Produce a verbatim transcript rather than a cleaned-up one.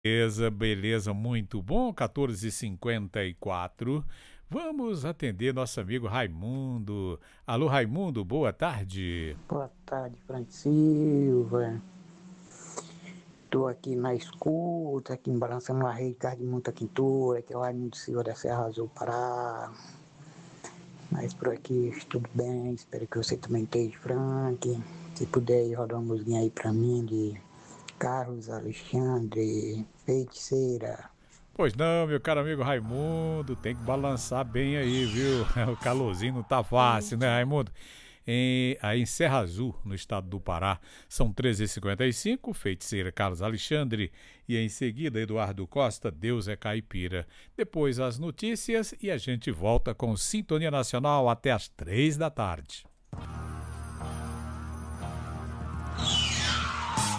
Beleza, beleza, muito bom, quatorze e cinquenta e quatro. Vamos atender nosso amigo Raimundo. Alô, Raimundo, boa tarde. Boa tarde, Frank Silva. Estou aqui na escuta, aqui balançando a rede de muita quintura, que é o Raimundo Silva da Serra Azul Pará. Mas por aqui tudo bem, espero que você também esteja, Frank. Se puder ir rodar uma musiquinha aí pra mim de Carlos Alexandre, Feiticeira. Pois não, meu caro amigo Raimundo, tem que balançar bem aí, viu? O calorzinho não tá fácil, né, Raimundo? Em, aí em Serra Azul, no estado do Pará, são treze e cinquenta e cinco, Feiticeira Carlos Alexandre, e em seguida Eduardo Costa, Deus é Caipira. Depois as notícias e a gente volta com Sintonia Nacional até as três da tarde.